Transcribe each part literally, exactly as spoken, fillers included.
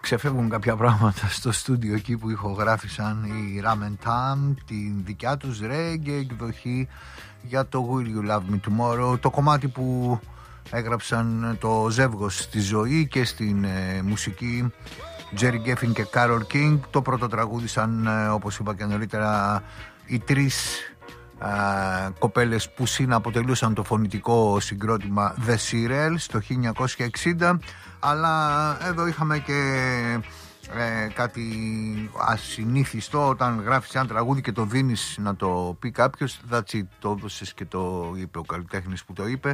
ξεφεύγουν κάποια πράγματα στο στούντιο εκεί που ηχογράφησαν οι Ram and Tam την δικιά τους reggae εκδοχή για το Will You Love Me Tomorrow, το κομμάτι που έγραψαν το ζεύγος στη ζωή και στην ε, μουσική Jerry Geffin και Carole King. Το πρώτο τραγούδισαν, ε, όπως είπα και νωρίτερα, οι τρεις ε, κοπέλες που συναποτελούσαν το φωνητικό συγκρότημα The Cereals το χίλια εννιακόσια εξήντα. Αλλά εδώ είχαμε και ε, κάτι ασυνήθιστο όταν γράφεις ένα τραγούδι και το δίνεις να το πει κάποιος. That's it, το έδωσες και το είπε ο καλλιτέχνης που το είπε.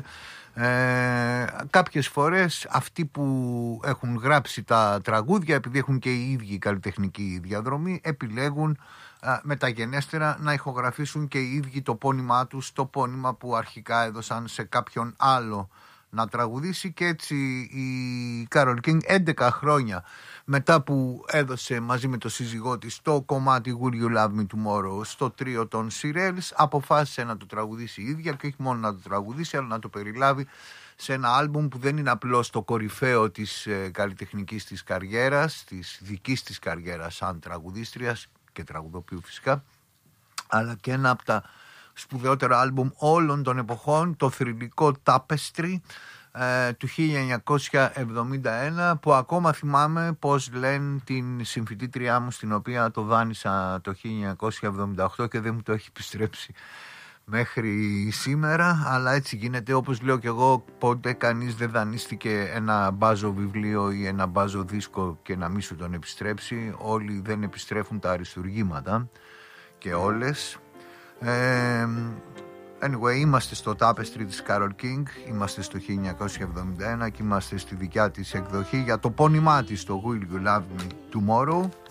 Ε, κάποιες φορές αυτοί που έχουν γράψει τα τραγούδια, επειδή έχουν και οι ίδιοι καλλιτεχνική διαδρομή, επιλέγουν ε, μεταγενέστερα να ηχογραφήσουν και οι ίδιοι το πόνημά τους, το πόνημα που αρχικά έδωσαν σε κάποιον άλλο να τραγουδήσει. Και έτσι η Carole King έντεκα χρόνια μετά που έδωσε μαζί με το σύζυγό της το κομμάτι Will You Love Me Tomorrow στο τρίο των Cereals, αποφάσισε να το τραγουδήσει η ίδια, και όχι μόνο να το τραγουδήσει αλλά να το περιλάβει σε ένα άλμπουμ που δεν είναι απλώς το κορυφαίο της ε, καλλιτεχνικής της καριέρας, της δικής της καριέρας σαν τραγουδίστριας και τραγουδοποιού φυσικά, αλλά και ένα από τα σπουδαιότερα άλμπουμ όλων των εποχών, το θρυλικό Tapestry ε, του χίλια εννιακόσια εβδομήντα ένα, που ακόμα θυμάμαι πως λένε την συμφοιτήτριά μου, στην οποία το δάνεισα το χίλια εννιακόσια εβδομήντα οκτώ και δεν μου το έχει επιστρέψει μέχρι σήμερα. Αλλά έτσι γίνεται, όπως λέω και εγώ, ποτέ κανείς δεν δανείστηκε ένα μπάζο βιβλίο ή ένα μπάζο δίσκο και να μην σου τον επιστρέψει. Όλοι δεν επιστρέφουν τα αριστουργήματα και όλες. Ε, anyway, είμαστε στο Tapestry της Carole King, είμαστε στο χίλια εννιακόσια εβδομήντα ένα και είμαστε στη δικιά της εκδοχή για το πόνημά της, το Will You Love Me Tomorrow.